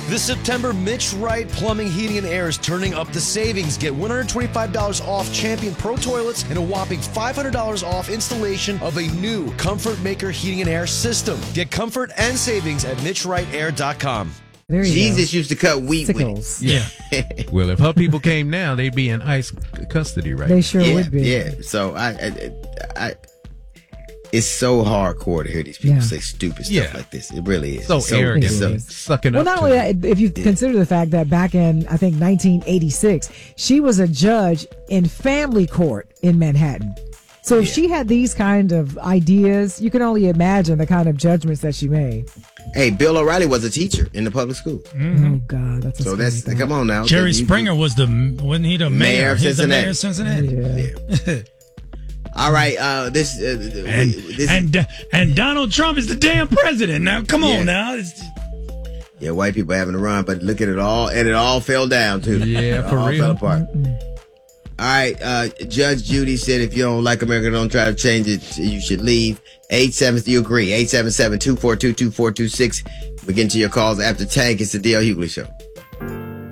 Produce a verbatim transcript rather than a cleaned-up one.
This September, Mitch Wright Plumbing, Heating, and Air is turning up the savings. Get one hundred twenty-five dollars off Champion Pro Toilets and a whopping five hundred dollars off installation of a new Comfort Maker Heating and Air system. Get comfort and savings at mitch wright air dot com. There you Jesus go. used to cut wheat Sickles. with Yeah. Well, if her people came now, they'd be in ICE custody right They now. sure yeah, would be. yeah. So I, I, I, it's so hardcore to hear these people Yeah. say stupid stuff Yeah. like this. It really is. So, It's arrogant, it's so- It is. sucking Well, up not to only it. that, if you consider the fact that back in, I think, nineteen eighty-six, she was a judge in family court in Manhattan. So if Yeah. she had these kind of ideas, you can only imagine the kind of judgments that she made. Hey, Bill O'Reilly was a teacher in the public school. Oh, God. That's a So scary that's thought. come on now. Jerry You- you- Springer was the, wasn't he the Mayor mayor? of He's the mayor of Cincinnati. Cincinnati. Yeah. All right. Uh, this. Uh, And, this. and and Donald Trump is the damn president. Now, come Yeah. on now. It's, yeah, white people having to run, but look at it all, and it all fell down too. Yeah, it for all real. fell apart. All right. Uh, Judge Judy said, if you don't like America, don't try to change it. You should leave. Eight seven. You agree? Eight seven seven two four two two four two six. We get into your calls after Tank. It's the D L Hughley Show.